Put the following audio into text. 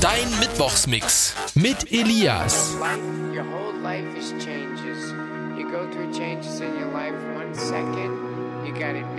Dein Mittwochsmix mit Elias. Your whole life is changes. You go through changes in your life. 1 second, you got it